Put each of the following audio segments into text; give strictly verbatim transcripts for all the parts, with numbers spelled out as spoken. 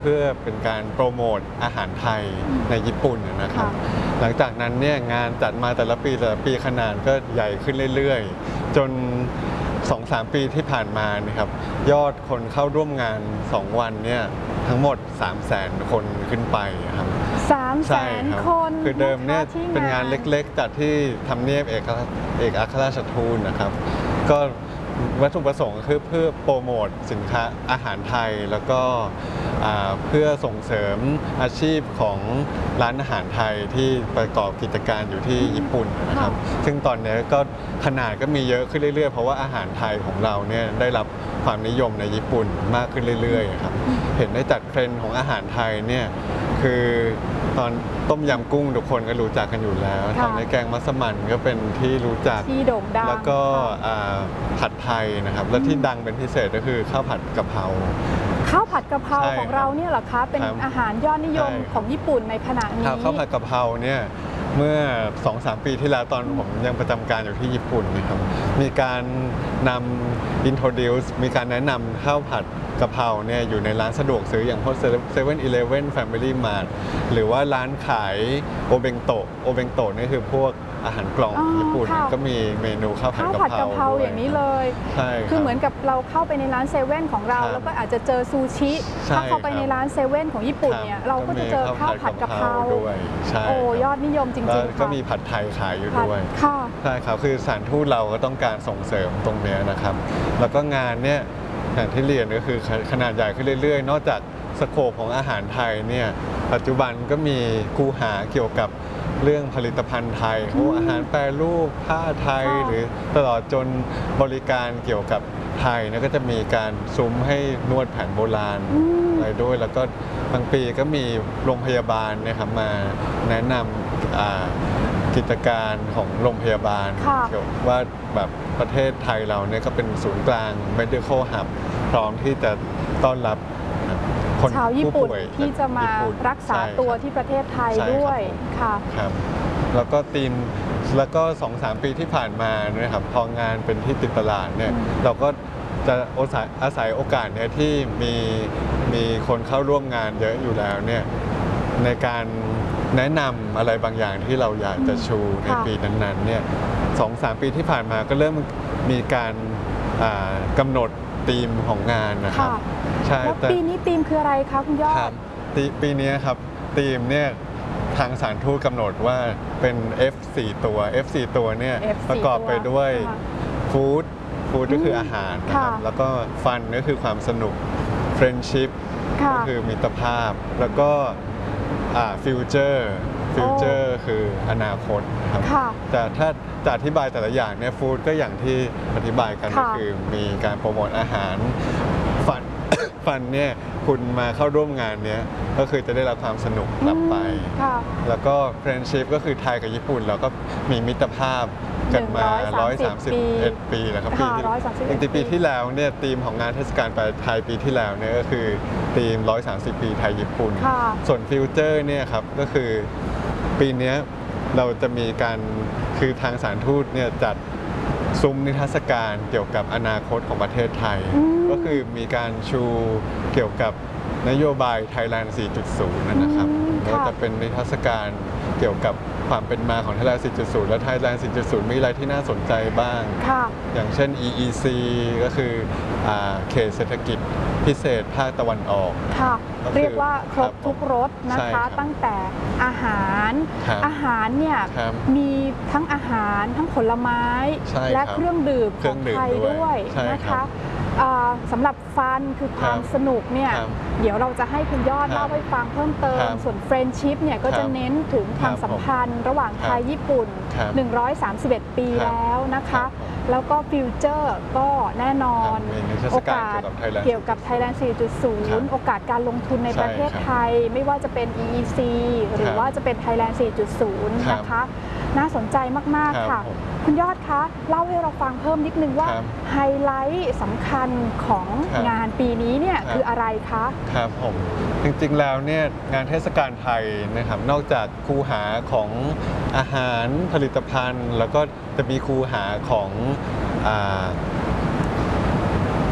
เพื่อเป็นการโปรโมทอาหารไทยในญี่ปุ่นนะครับหลังจากนั้นเนี่ยงานจัดมาแต่ละปีแต่ละปีขนาดก็ใหญ่ขึ้นเรื่อยๆจน สองถึงสาม ปีที่ผ่านมานี่ครับยอดคนเข้าร่วมงานสองวันเนี่ยทั้งหมด สามแสน คนขึ้นไปครับสามแสน คนคือเดิมเนี่ยเป็นงานเล็กๆจัดที่ทำเนียบเอกเอกอัครราชทูตนะครับก็วัตถุประสงค์คือเพื่อโปรโมทสินค้าอาหารไทยแล้วก็เพื่อส่งเสริมอาชีพของร้านอาหารไทยที่ประกอบกิจการอยู่ที่ญี่ปุ่นนะครับซึ่งตอนนี้ก็ขนาดก็มีเยอะขึ้นเรื่อยๆเพราะว่าอาหารไทยของเราเนี่ยได้รับความนิยมในญี่ปุ่นมากขึ้นเรื่อยๆครับเห็นได้จากเทรนด์ของอาหารไทยเนี่ยคือตอนต้มยำกุ้งทุกคนก็รู้จักกันอยู่แล้วตอนนี้แกงมัสมั่นก็เป็นที่รู้จักที่โด่งดังแล้วก็ผัดไทยนะครับและที่ดังเป็นพิเศษก็คือข้าวผัดกะเพราข้าวผัดกะเพราของเราเนี่ยเหรอคะเป็นอาหารยอดนิยมของญี่ปุ่นในขณะนี้ข้าวผัดกะเพราเนี่ยเมื่อ สองถึงสาม ปีที่แล้วตอนผมยังประจำการอยู่ที่ญี่ปุ่นนะครับมีการนำ introduce มีการแนะนำข้าวผัดกะเพราเนี่ยอยู่ในร้านสะดวกซื้ออย่างพวก เซเว่น อีเลฟเว่น แฟมิลี่มาร์ท หรือว่าร้านขายโอเบงโตะโอเบงโตะนี่คือพวกอาหารกล่องญี่ปุ่นก็มีเมนูข้าวผัดกะเพราอย่างนี้เลยใช่คือเหมือนกับเราเข้าไปในร้านเซเว่นของเราแล้วก็อาจจะเจอซูชิถ้าเข้าไปในร้านเซเว่นของญี่ปุ่นเนี่ยเราก็จะเจอข้าวผัดกะเพราด้วยโอ้ยอดนิยมจริงๆก็มีผัดไทยขายอยู่ด้วยใช่ครับคือสถานทูตเราก็ต้องการส่งเสริมตรงนี้นะครับแล้วก็งานเนี่ยอย่างที่เรียนก็คือขนาดใหญ่ขึ้นเรื่อยๆนอกจากสโคปของอาหารไทยเนี่ยปัจจุบันก็มีคูหาเกี่ยวกับเรื่องผลิตภัณฑ์ไทยพวกอาหารแปรรูปผ้าไทยหรือตลอดจนบริการเกี่ยวกับไทยนะก็จะมีการซุ้มให้นวดแผนโบราณอะไรด้วยแล้วก็บางปีก็มีโรงพยาบาลนะครับมาแนะนำกิจการของโรงพยาบาลเกี่ยวว่าแบบประเทศไทยเราเนี่ยก็เป็นศูนย์กลาง medical hub พร้อมที่จะต้อนรับชาวญี่ปุ่นที่จะมารักษาตัวที่ประเทศไทยด้วยค่ะครับแล้วก็ทีมแล้วก็ สองถึงสาม ปีที่ผ่านมานะครับพองานเป็นที่ติดตลาดเนี่ยเราก็จะอาศัยโอกาสเนี่ยที่มีมีคนเข้าร่วมงานเยอะอยู่แล้วเนี่ยในการแนะนำอะไรบางอย่างที่เราอยากจะชูในปีนั้นๆเนี่ยสองถึงสาม ปีที่ผ่านมาก็เริ่มมีการกำหนดธีมของงานนะครับใช่แล้วปีนี้ธีมคืออะไรคะคุณยอดปีนี้ครับธีมเนี่ยทางสถานทูตกำหนดว่าเป็น เอฟ สี่ ตัว เอฟ สี่ ตัวเนี่ยประกอบไปด้วยฟู้ดฟู้ดก็คืออาหารนะครับแล้วก็ฟันก็คือความสนุกเฟรนด์ชิพก็คือมิตรภาพแล้วก็ฟิวเจอร์ฟิวเจอร์คืออนาคตครับแต่ถ้าจะอธิบายแต่ละอย่างเนี่ยฟู้ดก็อย่างที่อธิบายกันก็คือมีการโปรโมทอาหารฟันฟันเนี่ยคุณมาเข้าร่วมงานเนี้ยก็คือจะได้รับความสนุกกลับไปแล้วก็เฟรนด์ชิพก็คือไทยกับญี่ปุ่นเราก็มีมิตรภาพกันมาหนึ่งร้อยสามสิบเอ็ดปีแล้วครับปีที่ปีที่แล้วเนี่ยธีมของงานเทศกาลไปไทยปีที่แล้วเนี่ยก็คือธีมหนึ่งร้อยสามสิบปีไทยญี่ปุ่นส่วนฟิวเจอร์เนี่ยครับก็คือปีนี้เราจะมีการคือทางสถานทูตเนี่ยจัดซุ้มนิทรรศการเกี่ยวกับอนาคตของประเทศไทยก็คือมีการชูเกี่ยวกับนโยบาย Thailand สี่จุดศูนย์ นั่นนะครับก็จะเป็นนิทรรศการเกี่ยวกับความเป็นมาของ Thailand สี่จุดศูนย์ และ Thailand สี่จุดศูนย์ มีอะไรที่น่าสนใจบ้างอย่างเช่น อี อี ซี ก็คือเขตเศรษฐกิจพิเศษภาคตะวันออกเรียกว่าครบทุกรสนะคะตั้งแต่อาหารอาหารเนี่ยมีทั้งอาหารทั้งผลไม้และเครื่องดื่มของไทยด้วยนะคะสำหรับฟันคือความสนุกเนี่ยเดี๋ยวเราจะให้คุณยอดเล่าให้ฟังเพิ่มเติมส่วนเฟรนด์ชิพเนี่ยก็จะเน้นถึงความสัมพันธ์ระหว่างไทยญี่ปุ่นหนึ่งร้อยสามสิบเอ็ดปีแล้วนะคะแล้วก็ฟิวเจอร์ก็แน่นอนโอกาสเกี่ยวกับ Thailand สี่จุดศูนย์ โอกาสการลงทุนในประเทศไทยไม่ว่าจะเป็น อี อี ซี หรือว่าจะเป็น Thailand สี่จุดศูนย์ นะคะน่าสนใจมากๆค่ะคุณยอดคะเล่าให้เราฟังเพิ่มนิดนึงว่าไฮไลท์สำคัญของงานปีนี้เนี่ยคืออะไรคะครับผมจริงๆแล้วเนี่ยงานเทศกาลไทยนะครับนอกจากคูหาของอาหารผลิตภัณฑ์แล้วก็จะมีคูหาของ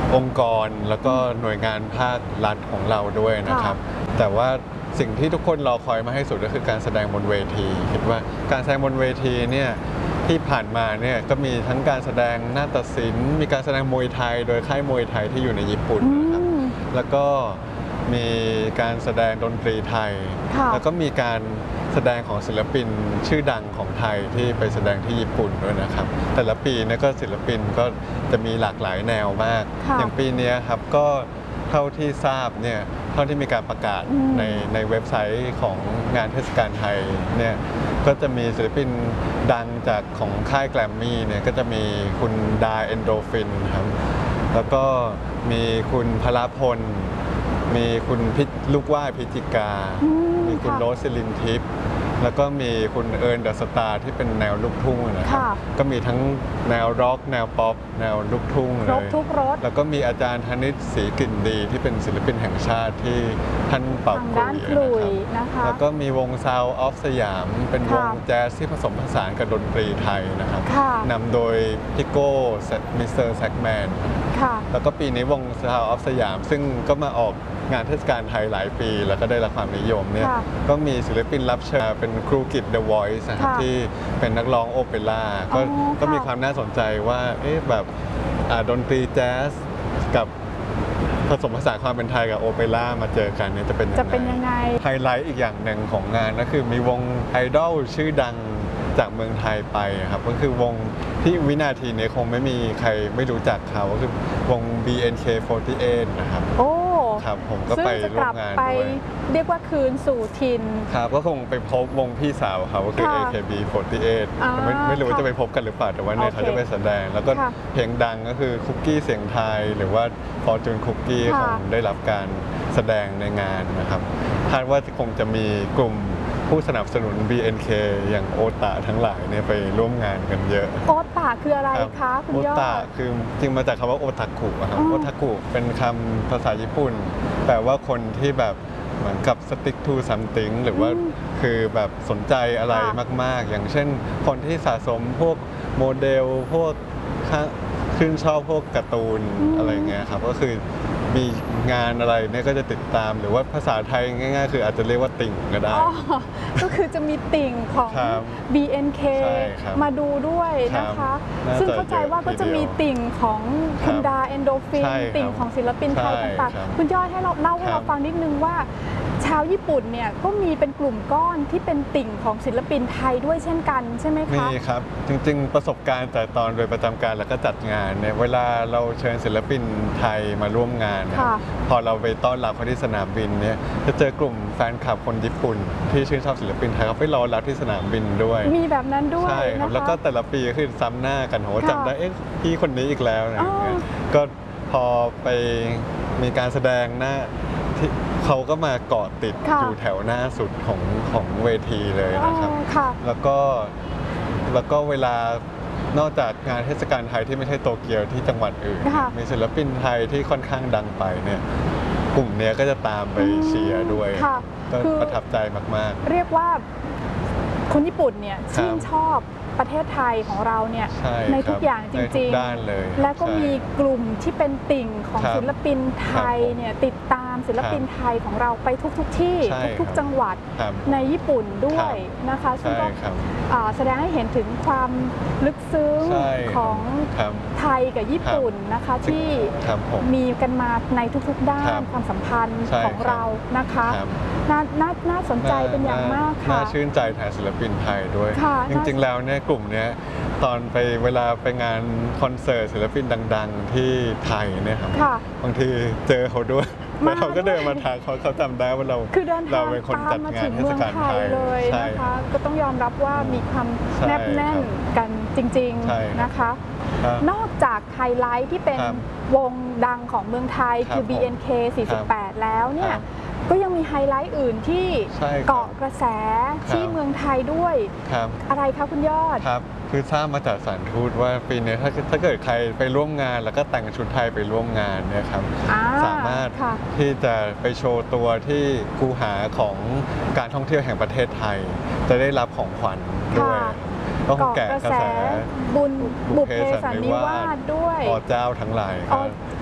องค์กรแล้วก็หน่วยงานภาครัฐของเราด้วยนะครับแต่ว่าสิ่งที่ทุกคนรอคอยมาให้สุดก็คือการแสดงบนเวทีคิดว่าการแสดงบนเวทีเนี่ยที่ผ่านมาเนี่ยก็มีทั้งการแสดงนาฏศิลป์มีการแสดงมวยไทยโดยค่ายมวยไทยที่อยู่ในญี่ปุ่นนะครับแล้วก็มีการแสดงดนตรีไทยแล้วก็มีการแสดงของศิลปินชื่อดังของไทยที่ไปแสดงที่ญี่ปุ่นด้วยนะครับแต่ละปีเนี่ยก็ศิลปินก็จะมีหลากหลายแนวมากอย่างปีนี้ครับก็เท่าที่ทราบเนี่ยเท่าที่มีการประกาศในในเว็บไซต์ของงานเทศกาลไทยเนี่ยก็จะมีศิลปินดังจากของค่ายแกรมมี่เนี่ยก็จะมีคุณดาเอนโดฟินครับแล้วก็มีคุณพลพลมีคุณพิลูกว่ายพิจิกามีคุณโรสซิลินทิพย์แล้วก็มีคุณเอิร์นเดอะสตาร์ที่เป็นแนวลูกทุ่งนะครับก็มีทั้งแนวร็อกแนวป๊อปแนวลูกทุ่งเลยครบทุกรสแล้วก็มีอาจารย์ธนิตศรีกลิ่นดีที่เป็นศิลปินแห่งชาติที่ท่านเป่าขลุ่ยนะครับแล้วก็มีวงซาวออฟสยามเป็นวงแจ๊สที่ผสมผสานกับดนตรีไทยนะครับนำโดยพี่โก้มิสเตอร์แซกแมนแล้วก็ปีนี้วงซาวออฟสยามซึ่งก็มาออกงานเทศกาลไทยหลายปีแล้วก็ได้รับความนิยมเนี่ยก็มีศิลปินรับเชิญเป็นครูกิต The Voice นะครับที่เป็นนักร้องโอเปร่าก็ก็มีความน่าสนใจว่าเอ๊ะแบบดนตรีแจ๊สกับผสมผสานความเป็นไทยกับโอเปร่ามาเจอกันเนี่ยจะเป็นจะเป็นยังไงไฮไลท์อีกอย่างหนึ่งของงานก็คือมีวงไอดอลชื่อดังจากเมืองไทยไปครับก็คือวงที่วินาทีนี้คงไม่มีใครไม่รู้จักเขาก็คือวง บี เอ็น เค โฟร์ตี้เอท นะครับโอ้ครับผมก็ไปร่วมงานด้วยเรียกว่าคืนสู่ถิ่นครับก็คงไปพบวงพี่สาวเขาก็คือ เอ เค บี โฟร์ตี้เอท ไม่ไม่รู้ว่าจะไปพบกันหรือเปล่าแต่ว่าเนี่ยเขาจะไปแสดงแล้วก็เพลงดังก็คือคุกกี้เสียงไทยหรือว่า Fortune Cookie คงได้รับการแสดงในงานนะครับคาดว่าคงจะมีกลุ่มผู้สนับสนุน บี เอ็น เค อย่างโอตาทั้งหลายเนี่ยไปร่วมงานกันเยอะโอตาคืออะไรคะคุณยอดโอตาคือจริงมาจากคำว่าโอทาคุครับโอทาคุเป็นคำภาษาญี่ปุ่นแปลว่าคนที่แบบเหมือนกับ stick to something หรือว่าคือแบบสนใจอะไรมากๆอย่างเช่นคนที่สะสมพวกโมเดลพวกขึ้นชอบพวกการ์ตูนอะไรเงี้ยครับก็คือมีงานอะไรเนี่ยก็จะติดตามหรือว่าภาษาไทยง่ายๆคืออาจจะเรียกว่าติ่งก็ได้ก็คือจะมีติ่งของ บี เอ็น เค มาดูด้วยนะคะซึ่งเข้าใจว่าก็จะมีติ่งของคุณดาเอนโดฟินติ่งของศิลปินไทยต่างๆคุณยอดให้เราเล่าให้เราฟังนิดนึงว่าชาวญี่ปุ่นเนี่ยก็มีเป็นกลุ่มก้อนที่เป็นติ่งของศิลปินไทยด้วยเช่นกันใช่ไหมคะมีครับจริงๆประสบการณ์แต่ตอนโดยประจำการแล้วก็จัดงานเนี่ยเวลาเราเชิญศิลปินไทยมาร่วมงานพอเราไปต้อนรับเขาที่สนามบินเนี่ยจะเจอกลุ่มแฟนคลับคนญี่ปุ่นที่ชื่นชอบศิลปินไทยเขาไปรอรับที่สนามบินด้วยมีแบบนั้นด้วยใช่ครับแล้วก็แต่ละปีคือซ้ำหน้ากันโหจำได้เอ๊ะพี่คนนี้อีกแล้วนะก็พอไปมีการแสดงหน้าเขาก็มาเกาะติดอยู่แถวหน้าสุดของของเวทีเลยนะครับแล้วก็แล้วก็เวลานอกจากงานเทศกาลไทยที่ไม่ใช่โตเกียวที่จังหวัดอื่นมีศิลปินไทยที่ค่อนข้างดังไปเนี่ยกลุ่มนี้ก็จะตามไปเชียร์ด้วยก็ประทับใจมากๆเรียกว่าคนญี่ปุ่นเนี่ยชื่นชอบประเทศไทยของเราเนี่ยในทุกอย่างจริงๆและก็มีกลุ่มที่เป็นติ่งของศิลปินไทยเนี่ยติดตามศิลปินไทยของเราไปทุกๆที่ทุกๆจังหวัดในญี่ปุ่นด้วยนะคะซึ่งก็แสดงให้เห็นถึงความลึกซึ้งของไทยกับญี่ปุ่นนะคะที่มีกันมาในทุกๆด้านความสัมพันธ์ของเรานะคะน่าสนใจเป็นอย่างมากค่ะน่าชื่นใจแทนศิลปินไทยด้วยจริงๆแล้วเนี่ยกลุ่มนี้ตอนไปเวลาไปงานคอนเสิร์ตศิลปินดังๆที่ไทยเนี่ยครับบางทีเจอเขาด้วยแล้วเขาก็เดินมาทักเขาเขาจำได้ว่าเราเราเป็นคนจัดงานเทศกาลไทยเลยนะคะก็ต้องยอมรับว่ามีความแนบแน่นกันจริงๆนะคะนอกจากไฮไลท์ที่เป็นวงดังของเมืองไทยคือ บี เอ็น เค สี่สิบแปดแล้วเนี่ยก็ยังมีไฮไลท์อื่นที่เกาะกระแสที่เมืองไทยด้วยอะไรคะคุณยอดครับคือทราบมาจากสถานทูตว่าปีนี้ถ้าถ้าเกิดใครไปร่วมงานแล้วก็แต่งชุดไทยไปร่วมงานเนี่ยครับสามารถที่จะไปโชว์ตัวที่คูหาของการท่องเที่ยวแห่งประเทศไทยจะได้รับของขวัญด้วยก็แกะกระแสบุญบุพเพสันนิวาสด้วยอเจ้าทั้งหลายครับ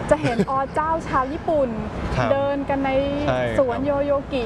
จะเห็นอเจ้าชาวญี่ปุ่น เดินกันในสวนโยโยกิ